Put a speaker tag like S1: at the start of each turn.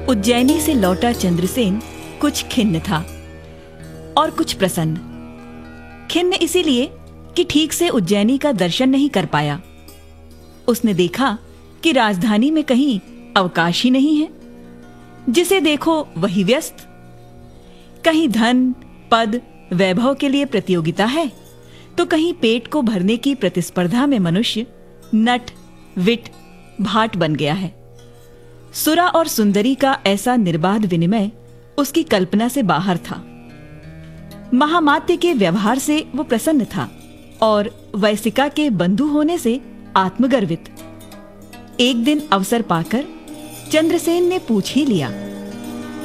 S1: उज्जैनी से लौटा चंद्रसेन कुछ खिन्न था और कुछ प्रसन्न। खिन्न इसीलिए कि ठीक से उज्जैनी का दर्शन नहीं कर पाया। उसने देखा कि राजधानी में कहीं अवकाश ही नहीं है। जिसे देखो वही व्यस्त। कहीं धन, पद, वैभव के लिए प्रतियोगिता है, तो कहीं पेट को भरने की प्रतिस्पर्धा में मनुष्य नट, विट, भाट बन गया है। सुरा और सुंदरी का ऐसा निर्बाध विनिमय उसकी कल्पना से बाहर था। महामात्य के व्यवहार से वो प्रसन्न था और वैसिका के बंधु होने से आत्मगर्वित। एक दिन अवसर पाकर चंद्रसेन ने पूछ ही लिया,